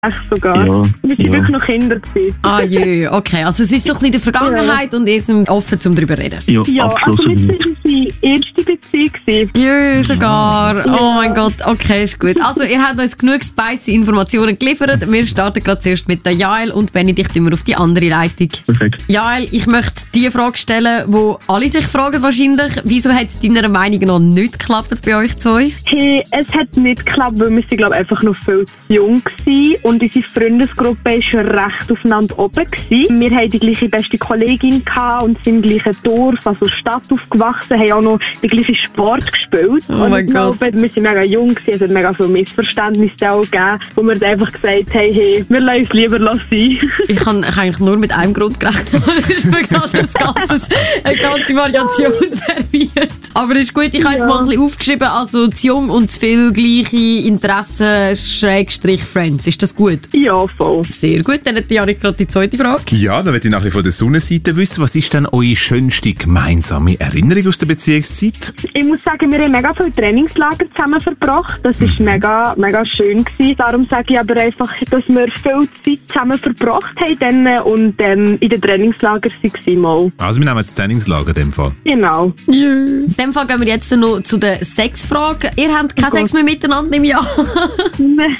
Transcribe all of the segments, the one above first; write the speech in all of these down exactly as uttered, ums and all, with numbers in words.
Echt sogar. Ja, wir waren ja. wirklich noch Kinder gewesen. Ah jö, okay. Also es ist so ein bisschen die Vergangenheit ja. und ihr seid offen, um darüber zu reden. Ja, ja also das war unsere erste Beziehung. Jö, sogar. Ja. Oh mein Gott, okay, ist gut. Also ihr habt uns genug spicy Informationen geliefert. Wir starten gerade zuerst mit der Jael und Benni, dich tun wir auf die andere Leitung. Perfekt. Jael, ich möchte die Frage stellen, wo alle sich fragen wahrscheinlich. Wieso hat es deiner Meinung nach nicht geklappt bei euch zwei? Hey, es hat nicht geklappt, weil wir glaube einfach noch viel zu jung waren. Und unsere Freundesgruppe war schon recht aufeinander oben gewesen. Wir hatten die gleiche beste Kollegin gehabt und sind im gleichen Dorf, also Stadt aufgewachsen, haben auch noch den gleichen Sport gespielt. Oh und mein ich Gott. glaube, wir waren mega jung gewesen, es hat mega viele Missverständnisse auch gegeben, wo wir einfach gesagt haben, hey, wir lassen uns lieber sein. Ich habe eigentlich nur mit einem Grund gerechnet. Ich ist mir gerade das ganze, eine ganze Variation serviert. Aber ist gut, ich habe jetzt Ja. mal ein bisschen aufgeschrieben, also zu jung und zu viel gleiche Interessen, Schrägstrich Friends. Ist das gut? Ja, voll. Sehr gut, dann hat Janik gerade die zweite Frage. Ja, dann möchte ich nachher von der Sonnenseite wissen, was ist denn eure schönste gemeinsame Erinnerung aus der Beziehungszeit? Ich muss sagen, wir haben mega viele Trainingslager zusammen verbracht. Das war mega, mega schön gewesen. Darum sage ich aber einfach, dass wir viel Zeit zusammen verbracht haben dann und dann in den Trainingslagern waren mal. Also wir nehmen jetzt das Trainingslager in dem Fall. Genau. In dem Fall gehen wir jetzt noch zu der Sexfrage. Ihr habt keinen Oh Sex mehr miteinander im Jahr? Nein.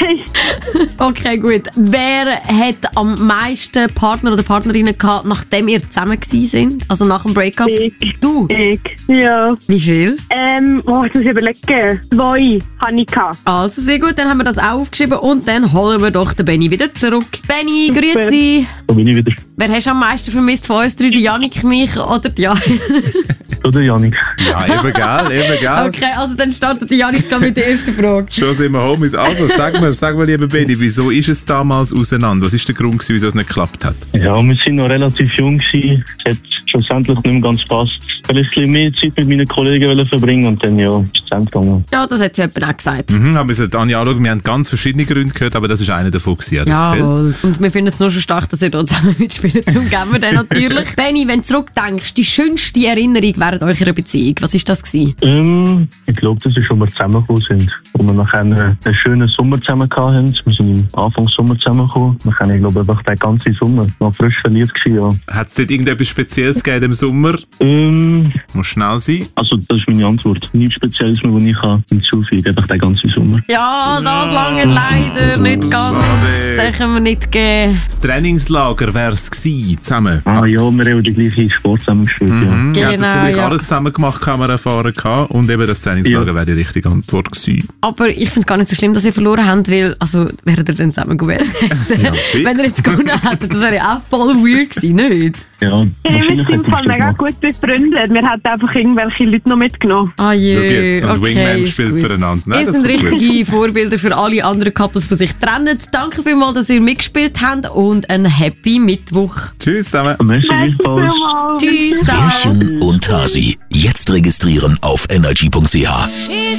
Okay, gut. Wer hat am meisten Partner oder Partnerinnen gehabt, nachdem ihr zusammen gewesen sind? Also nach dem Breakup? Ich. Du? Ich. Ja. Wie viel? Ähm, oh, jetzt muss ich überlegen. Zwei hatte ich gehabt. Also sehr gut, dann haben wir das auch aufgeschrieben und dann holen wir doch den Benni wieder zurück. Benni, Super. grüezi. Da bin ich wieder. Wer hast du am meisten vermisst von uns drei? Die Janik, mich oder die Jael? Oder Janik? Ja, eben geil, eben geil. Okay, also dann startet die Janik gerade mit der ersten Frage. Schon sind wir Homies. Also, sag mal, sag mal, lieber Benni, wieso ist es damals auseinander? Was ist der Grund, wieso es nicht geklappt hat? Ja, wir sind noch relativ jung gewesen. Es hat schlussendlich nicht mehr ganz gepasst. Vielleicht ein bisschen mehr Zeit mit meinen Kollegen verbringen und dann, ja, ist es gegangen. Ja, das hat sie jemand auch gesagt. Mhm, aber wir sollten anschauen, wir haben ganz verschiedene Gründe gehört, aber das ist einer davon gewesen. Ja, das Ja, zählt. und wir finden es nur schon stark, dass ihr da zusammen mitspielt. Darum geben wir den natürlich. Benni, wenn du zurückdenkst, die schönste Erinnerung während eurer Beziehung, was war das gewesen? Ähm, ich glaube, das ist, als wir zusammengekommen sind. Wo wir nachher einen, einen schönen Sommer zusammen hatten. Wir sind im Anfang Sommer zusammengekommen. Wir haben, ich glaube, einfach den ganzen Sommer noch frisch verliebt gewesen, ja. Hat es dort irgendetwas Spezielles gegeben im Sommer? Ähm, Muss schnell sein. also, das ist meine Antwort. Nichts Spezielles mehr, was ich kann hinzufügen kann. Einfach den ganzen Sommer. Ja, das lange leider nicht ganz. Schade. Das können wir nicht geben. Das Trainingslager wäre es gewesen, zusammen. Ah ja, wir haben die gleiche Sport zusammen gespielt, Mhm. Genau, Ihr habt natürlich ja. alles zusammen gemacht, haben wir erfahren gehabt. Und eben das Trainingslager Ja. wäre die richtige Antwort gewesen. Aber ich finde es gar nicht so schlimm, dass ihr verloren habt, weil, also, wäret ihr dann zusammen gewählt? Ja, fix. Wenn ihr jetzt gewonnen hättet, das wäre ja auch voll weird gewesen, nicht? ja. Ja, Hey, wir wahrscheinlich sind hätte im Fall ich das mega gemacht. gut befreundet. Wir hatten einfach irgendwelche Leute noch mitgenommen. Ah Schau je, jetzt, und okay, Wingman ist spielt gut. füreinander. Nein, Ihr das seid ist gut. richtige Vorbilder für alle anderen Couples, die sich trennen. Danke vielmals, dass ihr mitgespielt habt und einen happy Mittwoch. Tschüss zusammen. Merci Merci vielmals. vielmals. Tschüss, ciao. Herrchen und Hasi. Jetzt registrieren auf energy punkt c h.